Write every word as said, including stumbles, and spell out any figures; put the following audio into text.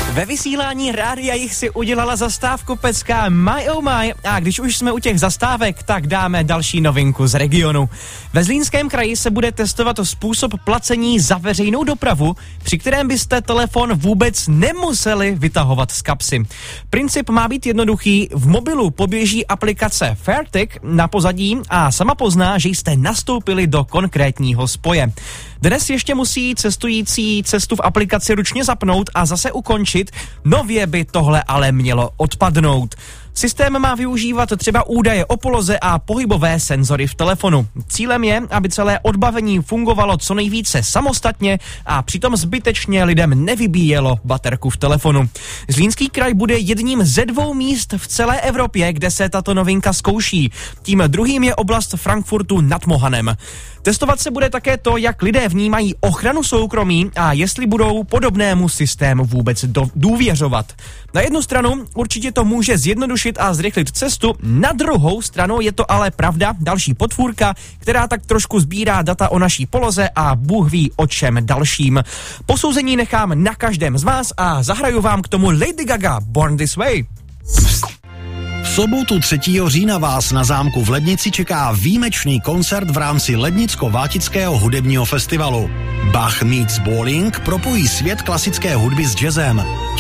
Ve vysílání Rádia Jich si udělala zastávku pecka My Oh My a když už jsme u těch zastávek, tak dáme další novinku z regionu. Ve Zlínském kraji se bude testovat způsob placení za veřejnou dopravu, při kterém byste telefon vůbec nemuseli vytahovat z kapsy. Princip má být jednoduchý, v mobilu poběží aplikace Fairtick na pozadí a sama pozná, že jste nastoupili do konkrétního spoje. Dnes ještě musí cestující cestu v aplikaci ručně zapnout a zase ukončit, nově by tohle ale mělo odpadnout. Systém má využívat třeba údaje o poloze a pohybové senzory v telefonu. Cílem je, aby celé odbavení fungovalo co nejvíce samostatně a přitom zbytečně lidem nevybíjelo baterku v telefonu. Zlínský kraj bude jedním ze dvou míst v celé Evropě, kde se tato novinka zkouší. Tím druhým je oblast Frankfurtu nad Mohanem. Testovat se bude také to, jak lidé vnímají ochranu soukromí a jestli budou podobnému systému vůbec do- důvěřovat. Na jednu stranu určitě to může zjednodušit a zrychlit cestu, na druhou stranu je to ale pravda, další potvůrka, která tak trošku sbírá data o naší poloze a Bůh ví o čem dalším. Posouzení nechám na každém z vás a zahraju vám k tomu Lady Gaga Born This Way. V sobotu třetího října vás na zámku v Lednici čeká výjimečný koncert v rámci Lednicko-Vátického hudebního festivalu. Bach meets Bowling propojí svět klasické hudby s jazzem.